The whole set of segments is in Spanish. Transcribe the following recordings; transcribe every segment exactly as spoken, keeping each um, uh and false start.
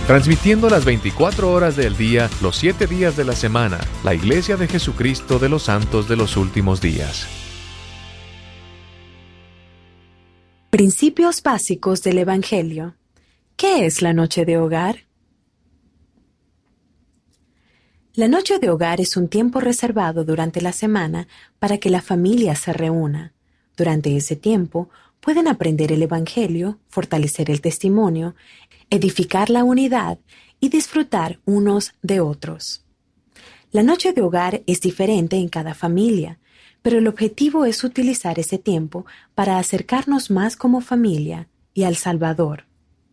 Transmitiendo las veinticuatro horas del día, los siete días de la semana, la Iglesia de Jesucristo de los Santos de los Últimos Días. Principios básicos del Evangelio. ¿Qué es la noche de hogar? La noche de hogar es un tiempo reservado durante la semana para que la familia se reúna. Durante ese tiempo, pueden aprender el Evangelio, fortalecer el testimonio, edificar la unidad y disfrutar unos de otros. La noche de hogar es diferente en cada familia, pero el objetivo es utilizar ese tiempo para acercarnos más como familia y al Salvador.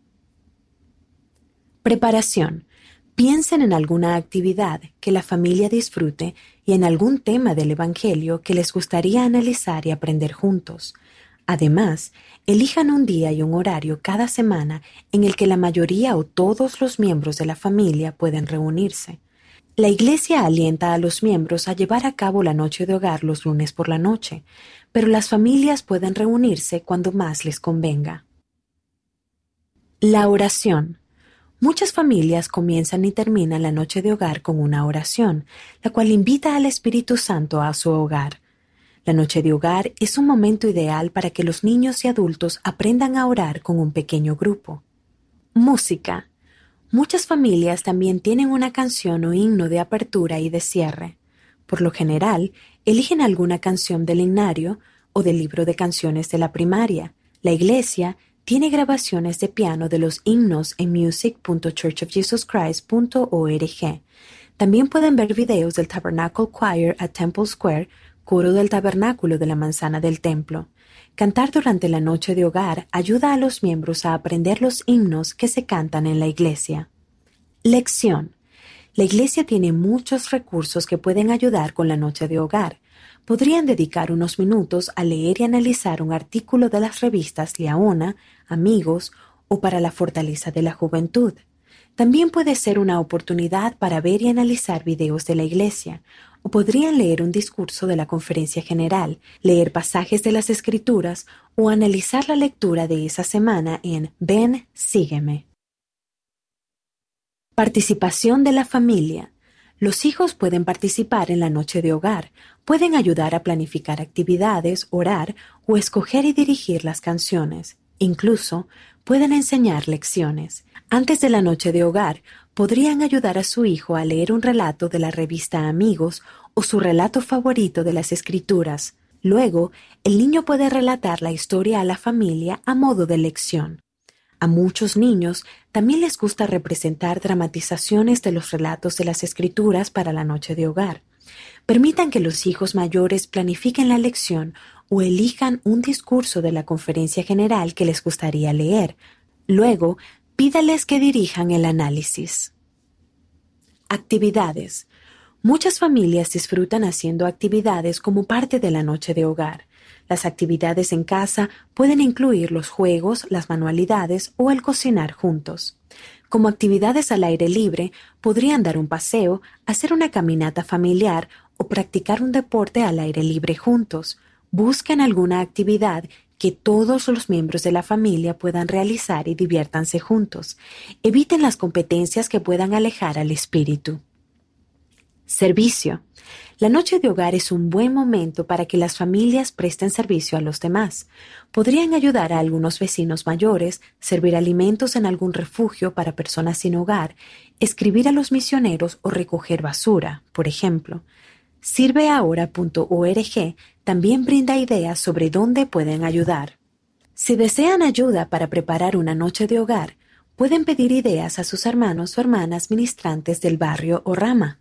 Preparación. Piensen en alguna actividad que la familia disfrute y en algún tema del Evangelio que les gustaría analizar y aprender juntos. Además, elijan un día y un horario cada semana en el que la mayoría o todos los miembros de la familia pueden reunirse. La Iglesia alienta a los miembros a llevar a cabo la noche de hogar los lunes por la noche, pero las familias pueden reunirse cuando más les convenga. La oración. Muchas familias comienzan y terminan la noche de hogar con una oración, la cual invita al Espíritu Santo a su hogar. La noche de hogar es un momento ideal para que los niños y adultos aprendan a orar con un pequeño grupo. Música. Muchas familias también tienen una canción o himno de apertura y de cierre. Por lo general, eligen alguna canción del himnario o del libro de canciones de la primaria. La iglesia tiene grabaciones de piano de los himnos en music punto church of jesus christ punto org. También pueden ver videos del Tabernacle Choir at Temple Square, coro del tabernáculo de la manzana del templo. Cantar durante la noche de hogar ayuda a los miembros a aprender los himnos que se cantan en la iglesia. Lección. La iglesia tiene muchos recursos que pueden ayudar con la noche de hogar. Podrían dedicar unos minutos a leer y analizar un artículo de las revistas Liaona, Amigos o para la Fortaleza de la Juventud. También puede ser una oportunidad para ver y analizar videos de la iglesia, o podrían leer un discurso de la Conferencia General, leer pasajes de las Escrituras o analizar la lectura de esa semana en Ven, sígueme. Participación de la familia. Los hijos pueden participar en la noche de hogar, pueden ayudar a planificar actividades, orar o escoger y dirigir las canciones. Incluso pueden enseñar lecciones. Antes de la noche de hogar, podrían ayudar a su hijo a leer un relato de la revista Amigos o su relato favorito de las Escrituras. Luego, el niño puede relatar la historia a la familia a modo de lección. A muchos niños también les gusta representar dramatizaciones de los relatos de las Escrituras para la noche de hogar. Permitan que los hijos mayores planifiquen la lección o elijan un discurso de la Conferencia General que les gustaría leer. Luego, pídales que dirijan el análisis. Actividades. Muchas familias disfrutan haciendo actividades como parte de la noche de hogar. Las actividades en casa pueden incluir los juegos, las manualidades o el cocinar juntos. Como actividades al aire libre, podrían dar un paseo, hacer una caminata familiar o practicar un deporte al aire libre juntos. Busquen alguna actividad que todos los miembros de la familia puedan realizar y diviértanse juntos. Eviten las competencias que puedan alejar al espíritu. Servicio. La noche de hogar es un buen momento para que las familias presten servicio a los demás. Podrían ayudar a algunos vecinos mayores, servir alimentos en algún refugio para personas sin hogar, escribir a los misioneros o recoger basura, por ejemplo. sirve ahora punto org también brinda ideas sobre dónde pueden ayudar. Si desean ayuda para preparar una noche de hogar, pueden pedir ideas a sus hermanos o hermanas ministrantes del barrio o rama.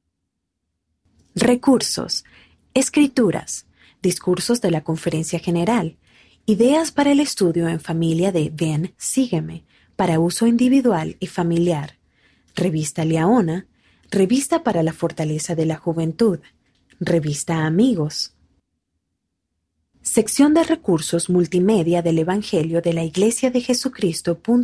Recursos: Escrituras, discursos de la Conferencia General, ideas para el estudio en familia de Ven, sígueme, para uso individual y familiar, revista Liaona, revista para la Fortaleza de la Juventud, revista Amigos. Sección de recursos multimedia del Evangelio de la Iglesia de Jesucristo.